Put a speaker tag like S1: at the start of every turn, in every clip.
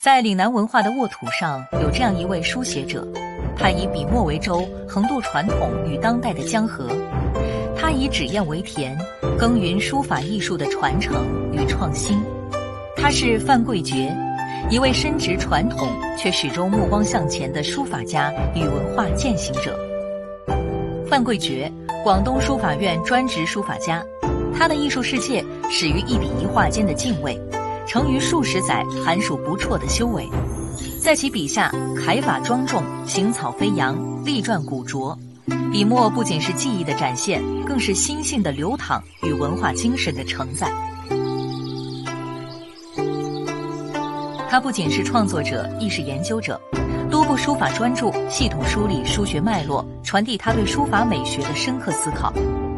S1: 在岭南文化的沃土上，有这样一位书写者，他以笔墨为舟，横渡传统与当代的江河；他以纸砚为田，耕耘书法艺术的传承与创新。他是范贵觉，一位深植传统却始终目光向前的书法家与文化践行者。范贵觉，广东书法院专职书法家，他的艺术世界始于一笔一画间的敬畏，成于数十载寒暑不辍的修为。在其笔下，楷法庄重，行草飞扬，力传古拙，笔墨不仅是技艺的展现，更是心性的流淌与文化精神的承载。他不仅是创作者，亦是研究者，多部书法专著系统梳理书学脉络，传递他对书法美学的深刻思考。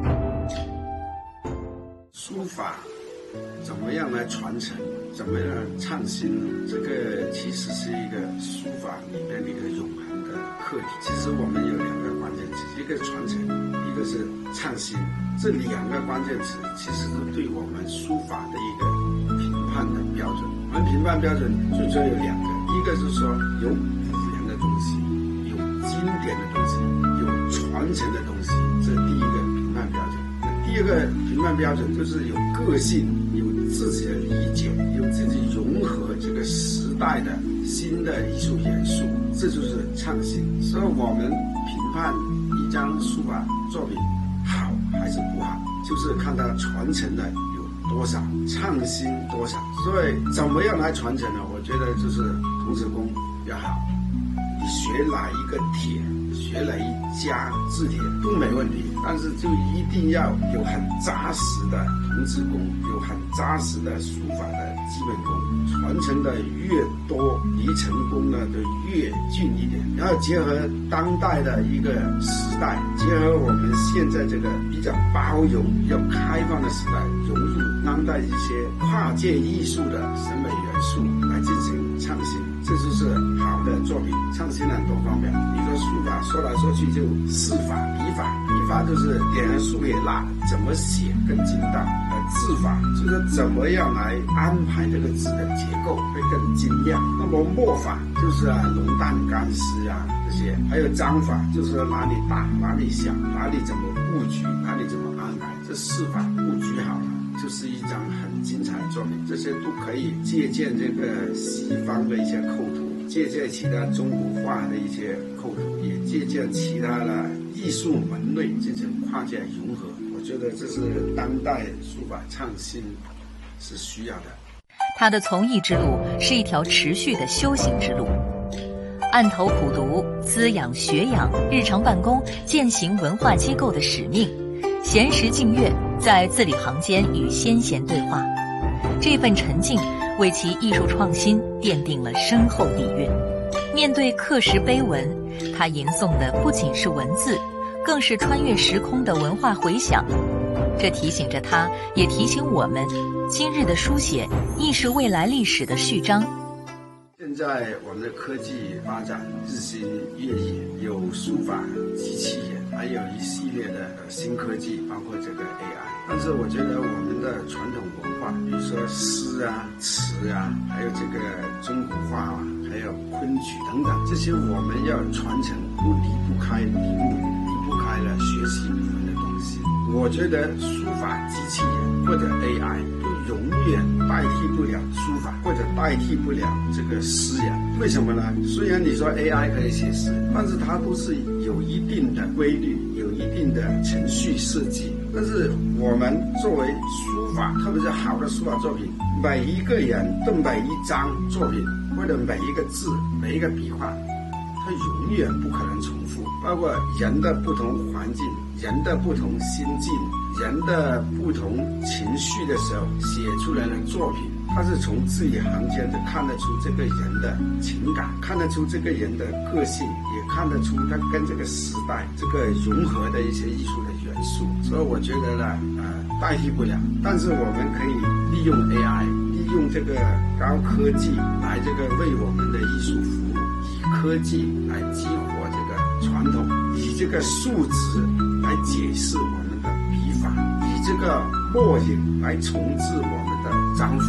S2: 书法怎么样来传承，怎么样创新呢？这个其实是一个书法里边的一个永恒的课题。其实我们有两个关键词，一个是传承，一个是创新。这两个关键词其实是对我们书法的一个评判的标准。我们评判标准最主要有两个，一个是说有古人的东西，有经典的东西，有传承的东西，这是第一个评判标准。第二个评判标准就是有个性，有自己的理解，有自己融合这个时代的新的艺术元素，这就是创新。所以我们评判一张书法作品好还是不好，就是看它传承的有多少，创新多少。所以怎么样来传承呢？我觉得就是童子功要好，你学哪一个帖，学哪一家字帖都没问题，但是就一定要有很扎实的童子功，有很扎实的书法的基本功，传承的越多，离成功呢就越近一点。然后结合当代的一个时代，结合我们现在这个比较包容、比较开放的时代，融入当代一些跨界艺术的审美元素来进行创新，这就是好的作品。创新很多方面，你说书法说来说去就四法、笔法，笔法就是点横竖撇捺，怎么写更精到；字法就是怎么样来安排这个字的结构会更精亮。那么墨法就是浓淡干湿啊这些，还有章法就是哪里大哪里小，哪里怎么布局，哪里怎么安排，这四法布局好了，就是一张很精彩的作品。这些都可以借鉴这个西方的一些构图，借鉴其他中国画的一些构图，也借鉴其他的艺术门类进行跨界融合。我觉得这是当代书法创新是需要的。
S1: 他的从艺之路是一条持续的修行之路，案头苦读，滋养学养日常办公践行文化机构的使命，闲时静阅，在字里行间与先贤对话。这份沉静为其艺术创新奠定了深厚底蕴。面对刻石碑文，他吟诵的不仅是文字，更是穿越时空的文化回响。这提醒着他，也提醒我们，今日的书写亦是未来历史的序章。
S2: 现在我们的科技发展日新月异，有书法机器人，还有一系列的新科技，包括这个 AI。但是我觉得我们的传统文化，比如说诗啊、词啊，还有这个中国画啊，还有昆曲等等，这些我们要传承，都离不开笔墨，离不开了学习我们的东西。我觉得书法机器人或者 AI 都永远代替不了书法，或者代替不了这个诗人。为什么呢？虽然你说 AI 可以写诗，但是它都是有一定的规律，有一定的程序设计。但是我们作为书法，特别是好的书法作品，每一个人的每一张作品，或者每一个字、每一个笔画，它永远不可能重复。包括人的不同环境、人的不同心境、人的不同情绪的时候写出来的作品，它是从字里行间就看得出这个人的情感，看得出这个人的个性，也看得出他跟这个时代这个融合的一些艺术的元素。所以我觉得呢，代替不了，但是我们可以利用 AI， 利用这个高科技来这个为我们的艺术服务，以科技来激活这个传统，以这个数值来解释我们的笔法，以这个墨影来重置我们的章法。我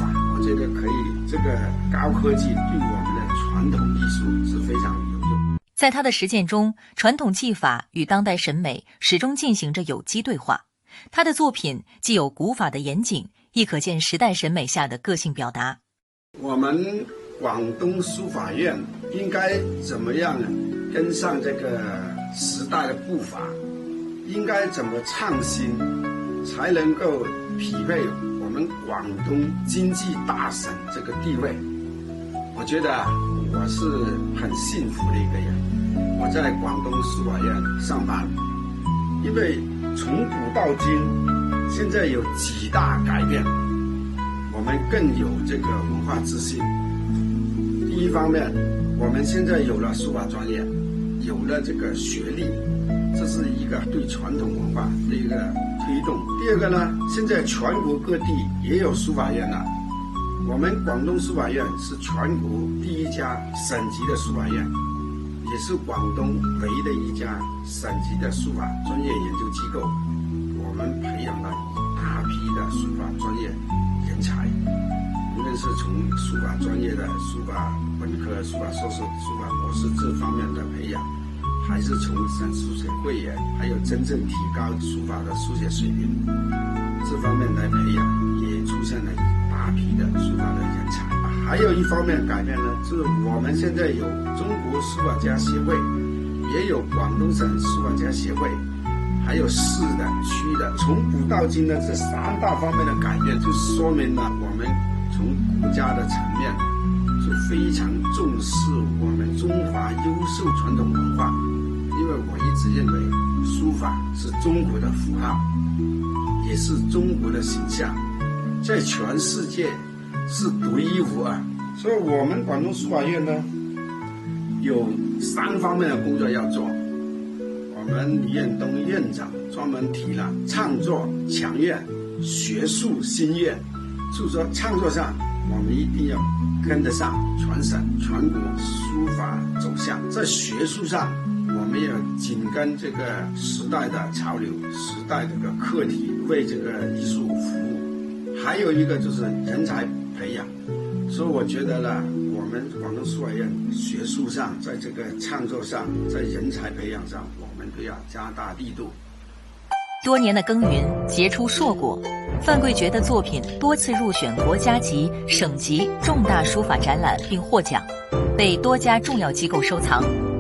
S2: 觉得可以，这个高科技对我们的传统艺术是非常有用。
S1: 在他的实践中，传统技法与当代审美始终进行着有机对话。他的作品既有古法的严谨，亦可见时代审美下的个性表达。
S2: 我们广东书法院应该怎么样跟上这个时代的步伐？应该怎么创新，才能够匹配我们广东经济大省这个地位？我觉得我是很幸福的一个人。我在广东书法院上班，因为从古到今，现在有几大改变，我们更有这个文化自信。第一方面，我们现在有了书法专业，有了这个学历，这是一个对传统文化的一个推动。第二个呢，现在全国各地也有书法院了。我们广东书法院是全国第一家省级的书法院，也是广东唯一的一家省级的书法专业研究机构。我们培养了一大批的书法专业人才，无论是从书法专业的书法本科、书法硕士、书法博士这方面的培养，还是从省书写会员，还有真正提高书法的书写水平这方面来培养，也出现了一大批的书法的人才。还有一方面改变呢，是我们现在有中国书法家协会，也有广东省书法家协会，还有市的、区的。从古到今的这三大方面的改变，就说明了我们从国家的层面是非常重视我们中华优秀传统文化。因为我一直认为书法是中国的符号，也是中国的形象，在全世界是独一无二。所以我们广东书法院呢，有3方面的工作要做。我们李彦东院长专门提了创作强院、学术新院，就说创作上我们一定要跟得上全省全国书法走向，在学术上我们要紧跟这个时代的潮流、时代这个课题，为这个艺术服务。还有一个就是人才培养，所以我觉得呢，我们广东书法院学术上，在这个创作上，在人才培养上，我们都要加大力度。
S1: 多年的耕耘结出硕果，范桂觉的作品多次入选国家级、省级重大书法展览并获奖，被多家重要机构收藏。